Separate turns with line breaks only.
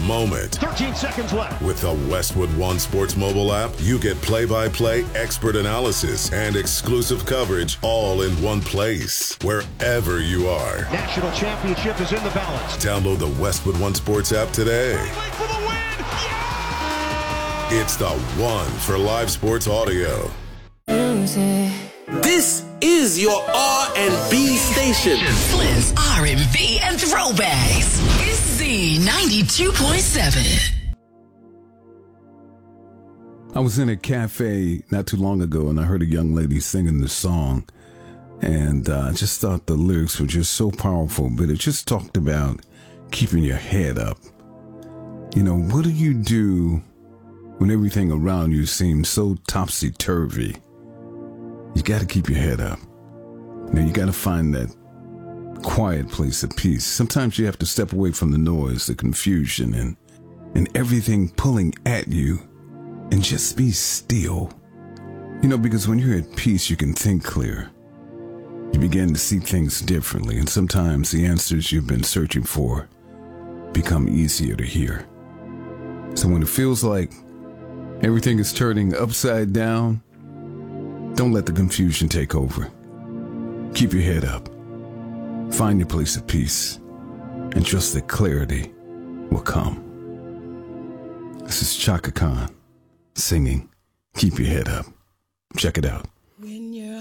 moment.
13 seconds left.
With the Westwood One Sports mobile app, you get play-by-play expert analysis and exclusive coverage all in one place, wherever you are.
National championship is in the balance.
Download the Westwood One Sports app today.
For the win! Yeah!
It's the one for live sports audio.
This is your R&B station.
Flynn's R&B and throwbacks. It's Z92.7.
I was in a cafe not too long ago and I heard a young lady singing this song. And I just thought the lyrics were just so powerful, but it just talked about keeping your head up. You know, what do you do when everything around you seems so topsy-turvy? You got to keep your head up. Now, you got to find that quiet place of peace. Sometimes you have to step away from the noise, the confusion, and everything pulling at you, and just be still. You know, because when you're at peace, you can think clear. You begin to see things differently, and sometimes the answers you've been searching for become easier to hear. So when it feels like everything is turning upside down, don't let the confusion take over. Keep your head up. Find your place of peace, and trust that clarity will come. This is Chaka Khan singing, Keep Your Head Up. Check it out.